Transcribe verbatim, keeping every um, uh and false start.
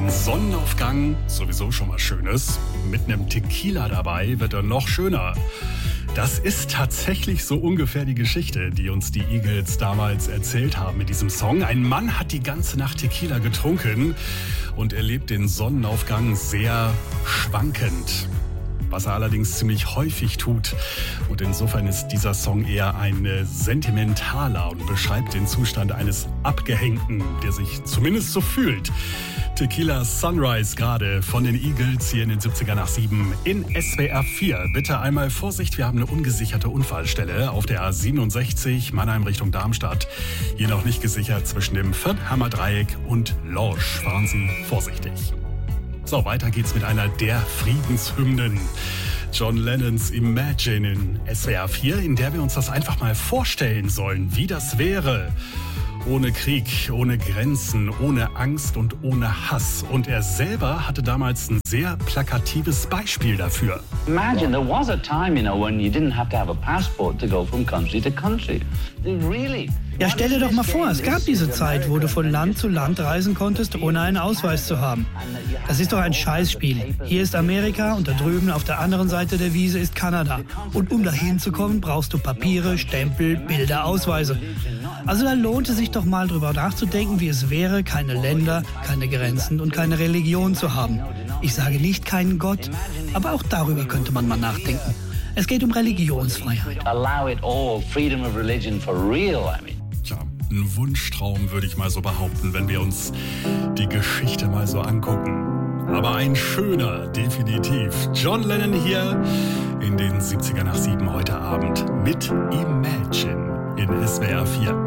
Ein Sonnenaufgang, sowieso schon mal Schönes. Mit einem Tequila dabei wird er noch schöner. Das ist tatsächlich so ungefähr die Geschichte, die uns die Eagles damals erzählt haben mit diesem Song. Ein Mann hat die ganze Nacht Tequila getrunken und erlebt den Sonnenaufgang sehr schwankend. Was er allerdings ziemlich häufig tut. Und insofern ist dieser Song eher ein sentimentaler und beschreibt den Zustand eines Abgehängten, der sich zumindest so fühlt. Tequila Sunrise gerade von den Eagles hier in den siebziger nach sieben in S W R vier. Bitte einmal Vorsicht, wir haben eine ungesicherte Unfallstelle auf der A siebenundsechzig Mannheim Richtung Darmstadt. Hier noch nicht gesichert zwischen dem Vierdhammer Dreieck und Lorsch. Fahren Sie vorsichtig. So, weiter geht's mit einer der Friedenshymnen. John Lennons Imagine in S W R vier, in der wir uns das einfach mal vorstellen sollen, wie das wäre. Ohne Krieg, ohne Grenzen, ohne Angst und ohne Hass. Und er selber hatte damals ein sehr plakatives Beispiel dafür. Imagine there was a time, you know, when you didn't have to have a passport to go from country to country. Really? Ja, stell dir doch mal vor, es gab diese Zeit, wo du von Land zu Land reisen konntest, ohne einen Ausweis zu haben. Das ist doch ein Scheißspiel. Hier ist Amerika und da drüben auf der anderen Seite der Wiese ist Kanada. Und um dahin zu kommen, brauchst du Papiere, Stempel, Bilder, Ausweise. Also da lohnt es sich doch mal drüber nachzudenken, wie es wäre, keine Länder, keine Grenzen und keine Religion zu haben. Ich sage nicht keinen Gott, aber auch darüber könnte man mal nachdenken. Es geht um Religionsfreiheit. Allow it all, freedom of religion for real, I mean. Tja, ein Wunschtraum, würde ich mal so behaupten, wenn wir uns die Geschichte mal so angucken. Aber ein schöner, definitiv. John Lennon hier in den siebziger nach sieben heute Abend mit Imagine in S W R vier.